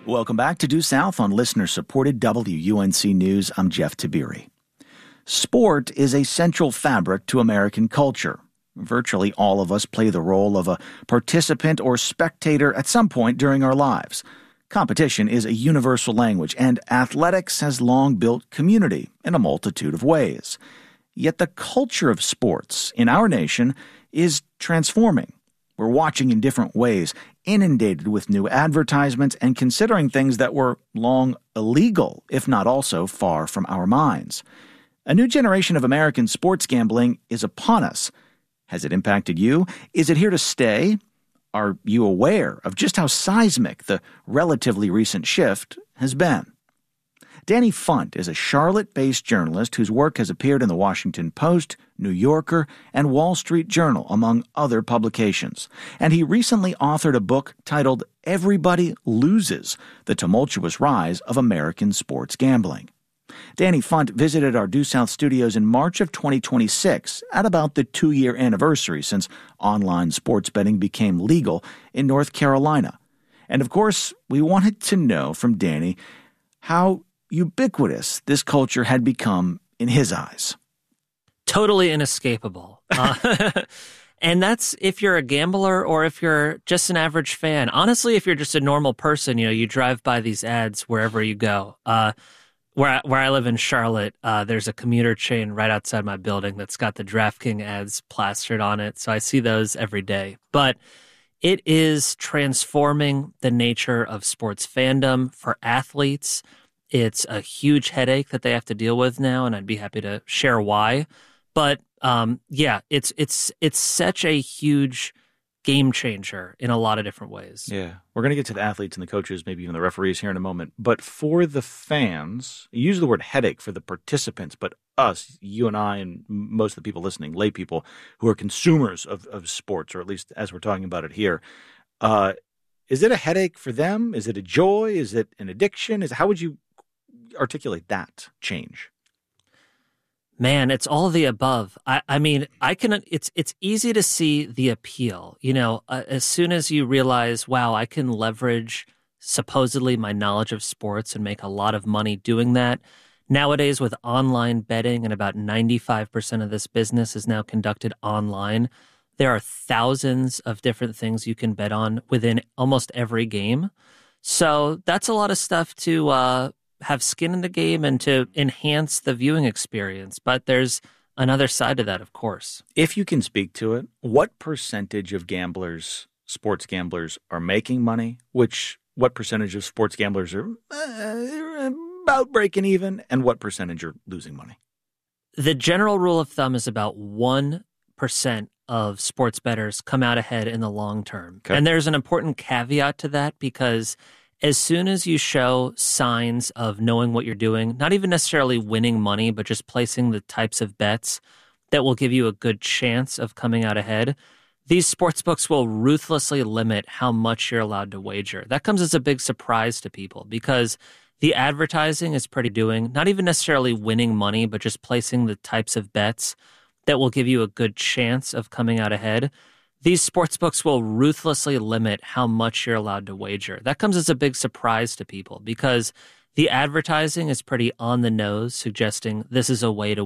Welcome back to Due South on listener-supported WUNC News. I'm Jeff Tiberi. Sport is a central fabric to American culture. Virtually all of us play the role of a participant or spectator at some point during our lives. Competition is a universal language, and athletics has long built community in a multitude of ways. Yet the culture of sports in our nation is transforming. We're watching in different ways, inundated with new advertisements and considering things that were long illegal, if not also far from our minds. A new generation of American sports gambling is upon us. Has it impacted you? Is it here to stay? Are you aware of just how seismic the relatively recent shift has been? Danny Funt is a Charlotte-based journalist whose work has appeared in the Washington Post, New Yorker, and Wall Street Journal, among other publications. And he recently authored a book titled Everybody Loses: The Tumultuous Rise of American Sports Gambling. Danny Funt visited our Due South studios in March of 2026 at about the 2-year anniversary since online sports betting became legal in North Carolina. And of course, we wanted to know from Danny how ubiquitous this culture had become in his eyes. Totally inescapable. And that's if you're a gambler or if you're just an average fan. Honestly, if you're just a normal person, you drive by these ads wherever you go. Where I live in Charlotte, there's a commuter chain right outside my building that's got the DraftKings ads plastered on it. So I see those every day. But it is transforming the nature of sports fandom for athletes. It's a huge headache that they have to deal with now, and I'd be happy to share why. But it's such a huge game changer in a lot of different ways. Yeah, we're going to get to the athletes and the coaches, maybe even the referees here in a moment. But for the fans, you use the word headache for the participants, but us, you and I, and most of the people listening, lay people who are consumers of sports, or at least as we're talking about it here, is it a headache for them? Is it a joy? Is it an addiction? How would you articulate that change? Man, it's all of the above. I mean, it's easy to see the appeal. As soon as you realize, wow, I can leverage supposedly my knowledge of sports and make a lot of money doing that. Nowadays, with online betting, and about 95% of this business is now conducted online, there are thousands of different things you can bet on within almost every game. So that's a lot of stuff to have skin in the game and to enhance the viewing experience. But there's another side to that, of course. If you can speak to it, what percentage of sports gamblers are making money? What percentage of sports gamblers are about breaking even? And what percentage are losing money? The general rule of thumb is about 1% of sports bettors come out ahead in the long term. Okay. And there's an important caveat to that, because as soon as you show signs of knowing what you're doing, not even necessarily winning money, but just placing the types of bets that will give you a good chance of coming out ahead, these sportsbooks will ruthlessly limit how much you're allowed to wager. That comes as a big surprise to people, because the advertising is pretty doing, not even necessarily winning money, but just placing the types of bets that will give you a good chance of coming out ahead. These sportsbooks will ruthlessly limit how much you're allowed to wager. That comes as a big surprise to people, because the advertising is pretty on the nose, suggesting this is a way to